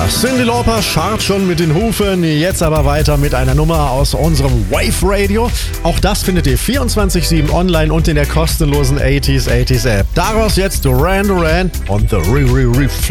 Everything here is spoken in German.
Cyndi Lauper scharrt schon mit den Hufen, jetzt aber weiter mit einer Nummer aus unserem Wave Radio. Auch das findet ihr 24/7 online und in der kostenlosen 80s App. Daraus jetzt Duran Duran und The Re-Re-Re